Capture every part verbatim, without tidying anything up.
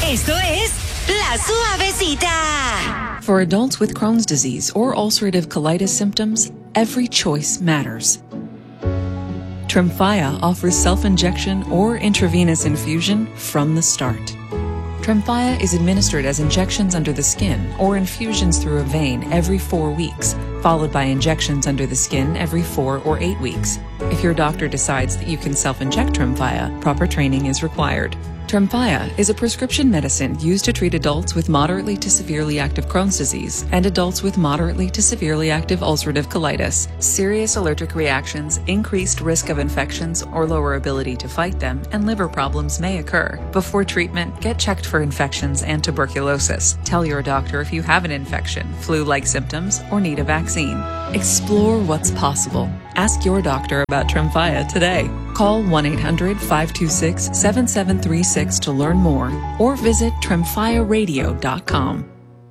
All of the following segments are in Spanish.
Esto es La Suavecita. For adults with Crohn's disease or ulcerative colitis symptoms, every choice matters. Tremfya offers self-injection or intravenous infusion from the start. Tremfya is administered as injections under the skin or infusions through a vein every four weeks, followed by injections under the skin every four or eight weeks. If your doctor decides that you can self-inject Tremfya, proper training is required. Tremfya is a prescription medicine used to treat adults with moderately to severely active Crohn's disease and adults with moderately to severely active ulcerative colitis. Serious allergic reactions, increased risk of infections or lower ability to fight them, and liver problems may occur. Before treatment, get checked for infections and tuberculosis. Tell your doctor if you have an infection, flu-like symptoms, or need a vaccine. Explore what's possible. Ask your doctor about Tremfya today. Call one eight hundred, five two six, seven seven three six to learn more or visit tremfya radio dot com.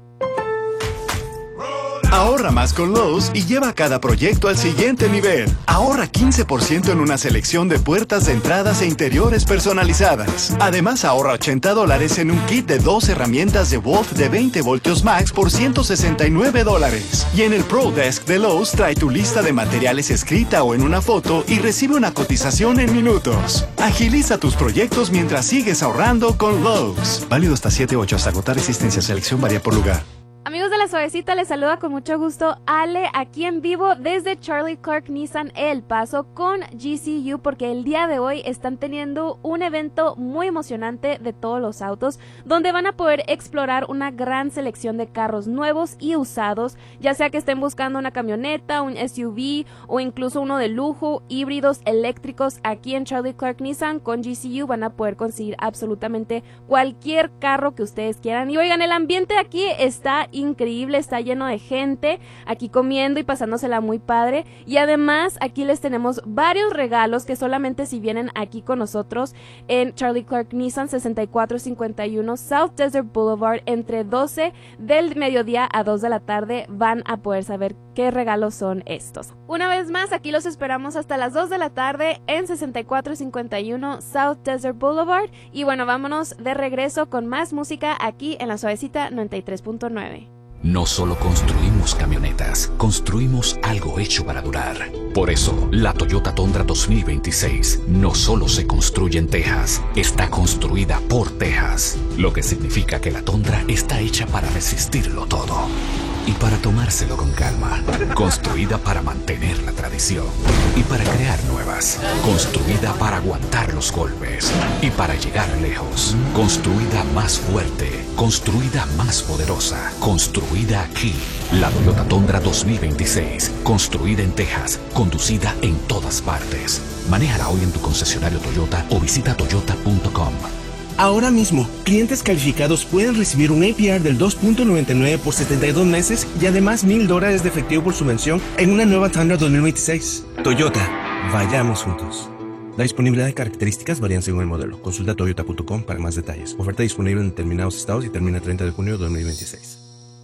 Ahorra más con Lowe's y lleva cada proyecto al siguiente nivel. Ahorra quince por ciento en una selección de puertas de entradas e interiores personalizadas. Además, ahorra ochenta dólares en un kit de dos herramientas de Wolf de veinte voltios max por ciento sesenta y nueve dólares. Y en el Pro Desk de Lowe's trae tu lista de materiales escrita o en una foto y recibe una cotización en minutos. Agiliza tus proyectos mientras sigues ahorrando con Lowe's. Válido hasta siete ocho hasta agotar existencia. Selección varía por lugar. Amigos de La Suavecita, les saluda con mucho gusto Ale, aquí en vivo desde Charlie Clark Nissan El Paso con G C U, porque el día de hoy están teniendo un evento muy emocionante de todos los autos, donde van a poder explorar una gran selección de carros nuevos y usados, ya sea que estén buscando una camioneta, un S U V o incluso uno de lujo, híbridos, eléctricos. Aquí en Charlie Clark Nissan con G C U van a poder conseguir absolutamente cualquier carro que ustedes quieran. Y oigan, el ambiente aquí está increíble, está lleno de gente aquí comiendo y pasándosela muy padre, y además aquí les tenemos varios regalos que solamente si vienen aquí con nosotros en Charlie Clark Nissan, sesenta y cuatro cincuenta y uno South Desert Boulevard, entre doce del mediodía a dos de la tarde van a poder saber qué regalos son estos. Una vez más, aquí los esperamos hasta las dos de la tarde en sesenta y cuatro cincuenta y uno South Desert Boulevard, y bueno, vámonos de regreso con más música aquí en La Suavecita noventa y tres punto nueve. No solo construimos camionetas, construimos algo hecho para durar. Por eso, la Toyota Tundra dos mil veintiséis no solo se construye en Texas, está construida por Texas. Lo que significa que la Tundra está hecha para resistirlo todo. Y para tomárselo con calma. Construida para mantener la tradición. Y para crear nuevas. Construida para aguantar los golpes. Y para llegar lejos. Construida más fuerte. Construida más poderosa. Construida aquí. La Toyota Tundra dos mil veintiséis. Construida en Texas. Conducida en todas partes. Manéjala hoy en tu concesionario Toyota o visita toyota punto com. Ahora mismo, clientes calificados pueden recibir un A P R del dos punto noventa y nueve por setenta y dos meses y además mil dólares de efectivo por su mención en una nueva Tundra dos mil veintiséis. Toyota, vayamos juntos. La disponibilidad de características varían según el modelo. Consulta toyota punto com para más detalles. Oferta disponible en determinados estados y termina el treinta de junio de dos mil veintiséis.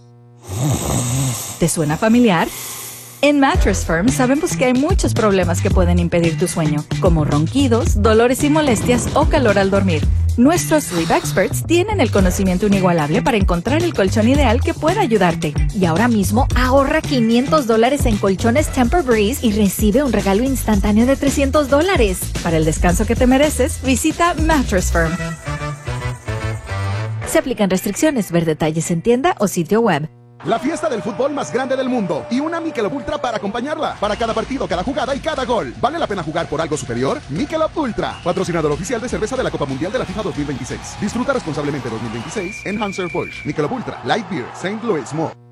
¿Te suena familiar? En Mattress Firm sabemos que hay muchos problemas que pueden impedir tu sueño, como ronquidos, dolores y molestias o calor al dormir. Nuestros Sleep Experts tienen el conocimiento inigualable para encontrar el colchón ideal que pueda ayudarte. Y ahora mismo ahorra quinientos dólares en colchones Tempur-Breeze y recibe un regalo instantáneo de trescientos dólares. Para el descanso que te mereces, visita Mattress Firm. Se aplican restricciones. Ver detalles en tienda o sitio web. La fiesta del fútbol más grande del mundo y una Michelob Ultra para acompañarla. Para cada partido, cada jugada y cada gol. ¿Vale la pena jugar por algo superior? Michelob Ultra, patrocinador oficial de cerveza de la Copa Mundial de la FIFA dos mil veintiséis. Disfruta responsablemente dos mil veintiséis en Anheuser-Busch. Michelob Ultra, Light Beer, Saint Louis Malt.